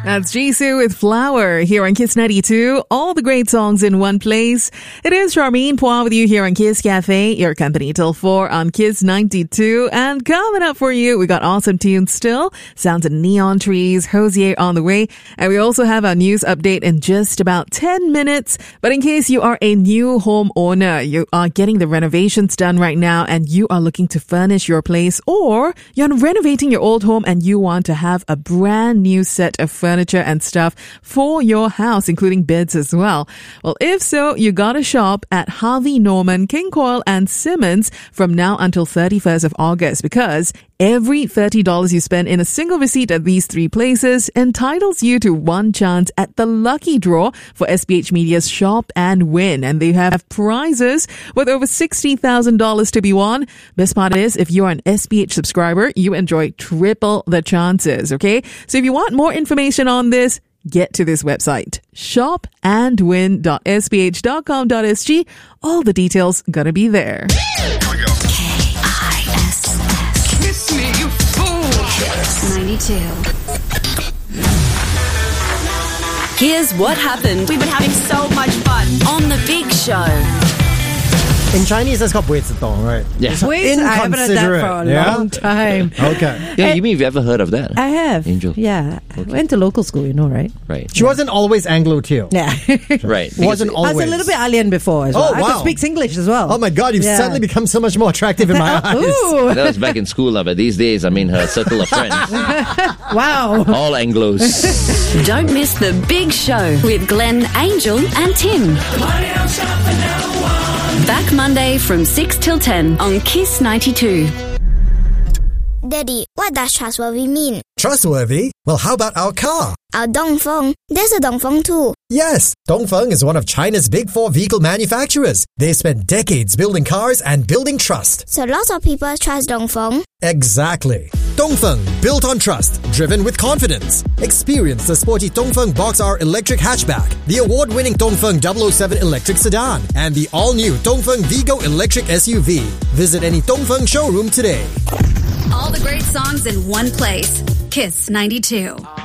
That's Jisoo with Flower here on Kiss 92. All the great songs in one place. It is Charmaine Poir with you here on Kiss Cafe, your company till 4 on Kiss 92. And coming up for you, we got awesome tunes still. Sounds of Neon Trees, Hosier on the way. And we also have our news update in just about 10 minutes. But in case you are a new home owner, you are getting the renovations done right now and you are looking to furnish your place, or you're renovating your old home and you want to have a brand new set of furniture and stuff for your house, including beds as well. Well, if so, you gotta shop at Harvey Norman, King Coyle and Simmons from now until 31st of August, because every $30 you spend in a single receipt at these three places entitles you to one chance at the lucky draw for SPH Media's Shop and Win. And they have prizes with over $60,000 to be won. Best part is, if you're an SPH subscriber, you enjoy triple the chances, okay? So if you want more information on this, get to this website, shopandwin.sph.com.sg. All the details gonna be there. Here we go. K-I-S-S. Kiss me, you fool. Kiss 92. Here's what happened We've been having so much fun. on The Big Show. In Chinese, that's called 不会自动, right? Yeah. Wait, I haven't heard that for a long time. Okay. Yeah, you mean you've ever heard of that? I have. Angel. Yeah. I went to local school, you know, right? Right. She wasn't always Anglo too. Yeah. Right. Wasn't I always. was a little bit alien before as well. Oh, I wow. could speak English as well. Oh my God, you've Yeah. suddenly become so much more attractive in my eyes. Ooh. That was back in school, but these days, I mean, her circle of friends, Wow. all Anglos. Don't miss The Big Show with Glenn, Angel and Tim. Back Monday from 6 till 10 on Kiss 92. Daddy, what does trustworthy mean? Trustworthy? Well, how about our car? Our Dongfeng. There's a Dongfeng too. Yes, Dongfeng is one of China's big four vehicle manufacturers. They spent decades building cars and building trust. So lots of people trust Dongfeng. Exactly. Dongfeng, built on trust, driven with confidence. Experience the sporty Dongfeng Box R electric hatchback, the award-winning Dongfeng 007 electric sedan, and the all-new Dongfeng Vigo electric SUV. Visit any Dongfeng showroom today. All the great songs in one place. Kiss 92.